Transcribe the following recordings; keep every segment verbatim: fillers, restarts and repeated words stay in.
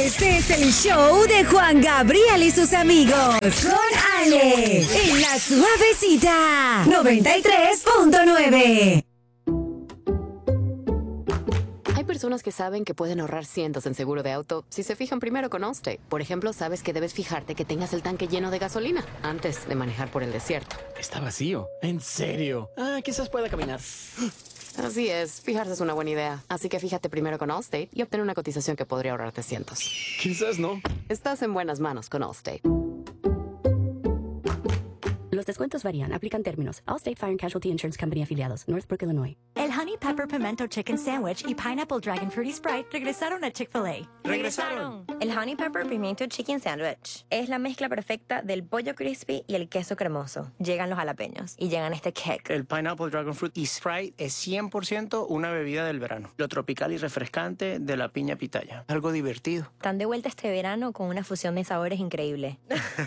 Este es el show de Juan Gabriel y sus amigos. Con Ale. En la suavecita. noventa y tres punto nueve. Hay personas que saben que pueden ahorrar cientos en seguro de auto si se fijan primero con Allstate. Por ejemplo, sabes que debes fijarte que tengas el tanque lleno de gasolina antes de manejar por el desierto. Está vacío. ¿En serio? Ah, quizás pueda caminar. Así es, fijarse es una buena idea. Así que fíjate primero con Allstate y obtén una cotización que podría ahorrarte cientos. Quizás no. Estás en buenas manos con Allstate. Los descuentos varían. Aplican términos. Allstate Fire and Casualty Insurance Company afiliados. Northbrook, Illinois. El Honey Pepper Pimento Chicken Sandwich y Pineapple Dragon Fruity Sprite regresaron a Chick-fil-A. ¡Regresaron! El Honey Pepper Pimiento Chicken Sandwich es la mezcla perfecta del pollo crispy y el queso cremoso. Llegan los jalapeños y llegan este kick. El Pineapple Dragon Fruit y Sprite es cien por ciento una bebida del verano. Lo tropical y refrescante de la piña pitaya. Algo divertido. Están de vuelta este verano con una fusión de sabores increíble.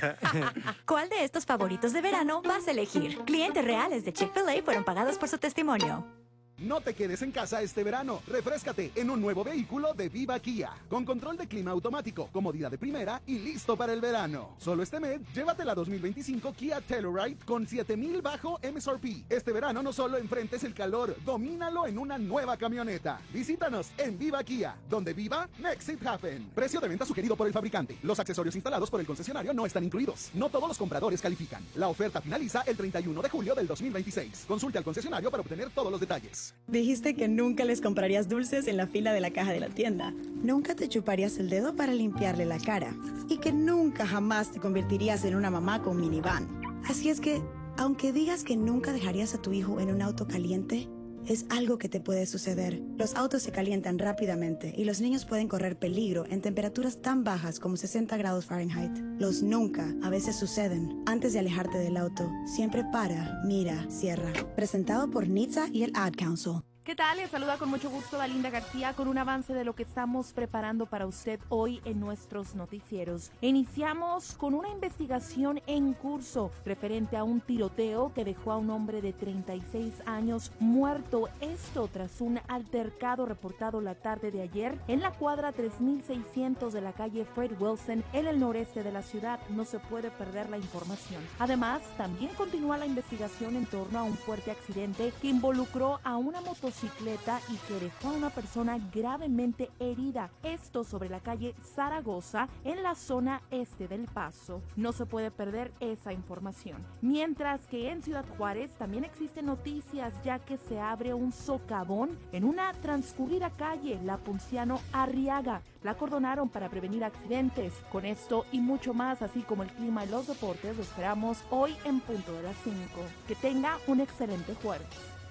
¿Cuál de estos favoritos de verano vas a elegir? Clientes reales de Chick-fil-A fueron pagados por su testimonio. No te quedes en casa este verano. Refréscate en un nuevo vehículo de Viva Kia. Con control de clima automático, comodidad de primera y listo para el verano. Solo este mes, llévate la dos mil veinticinco Kia Telluride con siete mil bajo M S R P. Este verano no solo enfrentes el calor, domínalo en una nueva camioneta. Visítanos en Viva Kia, donde viva, makes it happen. Precio de venta sugerido por el fabricante. Los accesorios instalados por el concesionario no están incluidos. No todos los compradores califican. La oferta finaliza el treinta y uno de julio del dos mil veintiséis. Consulte al concesionario para obtener todos los detalles. Dijiste que nunca les comprarías dulces en la fila de la caja de la tienda. Nunca te chuparías el dedo para limpiarle la cara. Y que nunca jamás te convertirías en una mamá con minivan. Así es que, aunque digas que nunca dejarías a tu hijo en un auto caliente, es algo que te puede suceder. Los autos se calientan rápidamente y los niños pueden correr peligro en temperaturas tan bajas como sesenta grados Fahrenheit. Los nunca a veces suceden. Antes de alejarte del auto, siempre para, mira, cierra. Presentado por N H T S A y el Ad Council. ¿Qué tal? Les saluda con mucho gusto Dalinda García con un avance de lo que estamos preparando para usted hoy en nuestros noticieros. Iniciamos con una investigación en curso referente a un tiroteo que dejó a un hombre de treinta y seis años muerto. Esto tras un altercado reportado la tarde de ayer en la cuadra tres mil seiscientos de la calle Fred Wilson en el noreste de la ciudad. No se puede perder la información. Además, también continúa la investigación en torno a un fuerte accidente que involucró a una motocicleta bicicleta y que dejó a una persona gravemente herida. Esto sobre la calle Zaragoza en la zona este del Paso. No se puede perder esa información. Mientras que en Ciudad Juárez también existen noticias, ya que se abre un socavón en una transcurrida calle, la Ponciano Arriaga. La acordonaron para prevenir accidentes. Con esto y mucho más, así como el clima y los deportes, lo esperamos hoy en punto de las cinco. Que tenga un excelente jueves.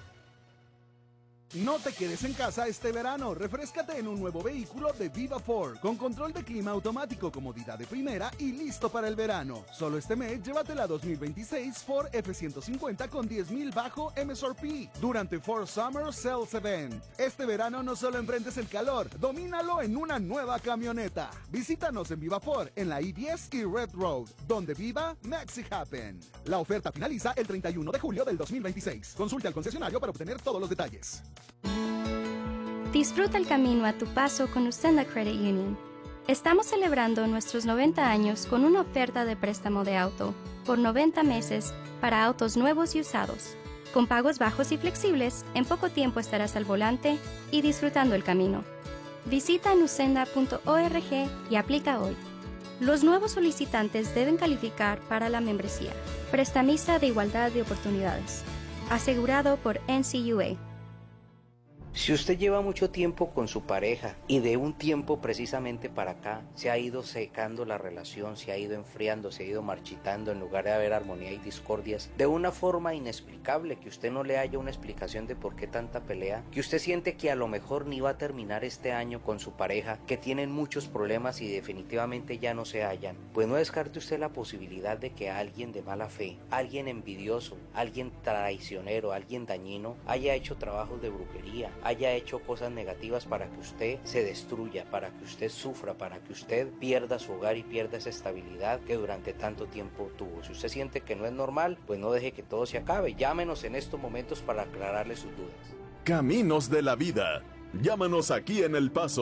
No te quedes en casa este verano. Refréscate en un nuevo vehículo de Viva Ford con control de clima automático, comodidad de primera y listo para el verano. Solo este mes, llévate la dos mil veintiséis Ford F ciento cincuenta con diez mil bajo M S R P durante Ford Summer Sales Event. Este verano no solo enfrentes el calor, domínalo en una nueva camioneta. Visítanos en Viva Ford en la I diez y Red Road, donde viva, makes it happen. La oferta finaliza el treinta y uno de julio del dos mil veintiséis. Consulte al concesionario para obtener todos los detalles. Disfruta el camino a tu paso con Usenda Credit Union. Estamos celebrando nuestros noventa años con una oferta de préstamo de auto por noventa meses para autos nuevos y usados. Con pagos bajos y flexibles, en poco tiempo estarás al volante y disfrutando el camino. Visita nusenda punto org y aplica hoy. Los nuevos solicitantes deben calificar para la membresía. Prestamista de igualdad de oportunidades. Asegurado por N C U A. Si usted lleva mucho tiempo con su pareja y de un tiempo precisamente para acá se ha ido secando la relación, se ha ido enfriando, se ha ido marchitando en lugar de haber armonía y discordias, de una forma inexplicable, que usted no le haya una explicación de por qué tanta pelea, que usted siente que a lo mejor ni va a terminar este año con su pareja, que tienen muchos problemas y definitivamente ya no se hallan, pues no descarte usted la posibilidad de que alguien de mala fe, alguien envidioso, alguien traicionero, alguien dañino, haya hecho trabajos de brujería, haya hecho cosas negativas para que usted se destruya, para que usted sufra, para que usted pierda su hogar y pierda esa estabilidad que durante tanto tiempo tuvo. Si usted siente que no es normal, pues no deje que todo se acabe. Llámenos en estos momentos para aclararle sus dudas. Caminos de la vida. Llámanos aquí en El Paso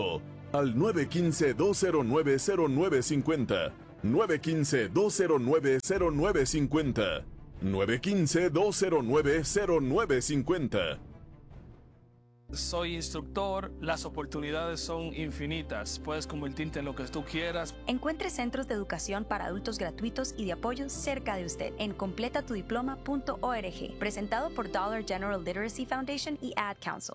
al nueve uno cinco, dos cero nueve, cero nueve cinco cero. nueve uno cinco, dos cero nueve, cero nueve cinco cero. nueve uno cinco, dos cero nueve, cero nueve cinco cero. Soy instructor, las oportunidades son infinitas. Puedes convertirte en lo que tú quieras. Encuentre centros de educación para adultos gratuitos y de apoyo cerca de usted en completa tu diploma punto org. Presentado por Dollar General Literacy Foundation y Ad Council.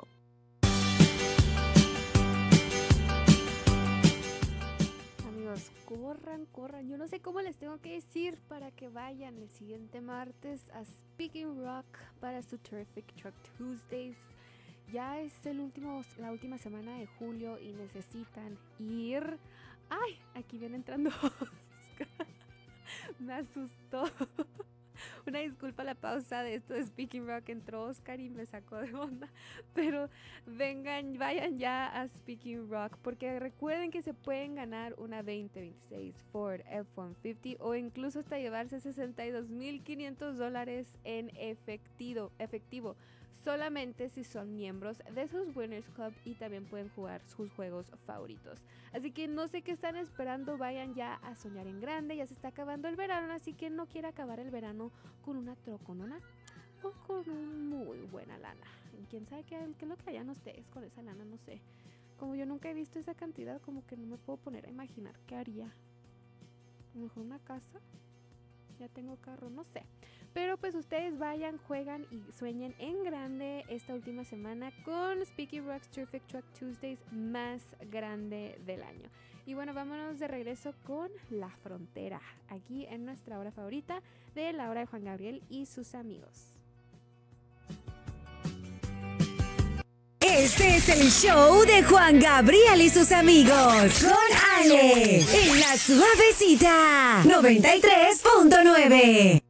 Amigos, corran, corran. Yo no sé cómo les tengo que decir para que vayan el siguiente martes a Speaking Rock para su Terrific Truck Tuesdays. Ya es el último, la última semana de julio y necesitan ir. ¡Ay! Aquí viene entrando Oscar. Me asustó. Una disculpa la pausa de esto de Speaking Rock. Entró Oscar y me sacó de onda. Pero vengan, vayan ya a Speaking Rock. Porque recuerden que se pueden ganar una veinte veintiséis Ford F ciento cincuenta o incluso hasta llevarse sesenta y dos mil quinientos dólares en efectivo. efectivo. Solamente si son miembros de sus Winners Club y también pueden jugar sus juegos favoritos. Así que no sé qué están esperando, vayan ya a soñar en grande. Ya se está acabando el verano, así que no quiere acabar el verano con una troconona o con una muy buena lana. Y quién sabe qué, qué es lo que harían ustedes con esa lana, no sé. Como yo nunca he visto esa cantidad, como que no me puedo poner a imaginar qué haría. A lo mejor una casa. Ya tengo carro, no sé. Pero pues ustedes vayan, juegan y sueñen en grande esta última semana con Speaking Rock's Terrific Truck Tuesdays más grande del año. Y bueno, vámonos de regreso con La Frontera, aquí en nuestra hora favorita de la hora de Juan Gabriel y sus amigos. Este es el show de Juan Gabriel y sus amigos. Con Ale, en La Suavecita, noventa y tres punto nueve.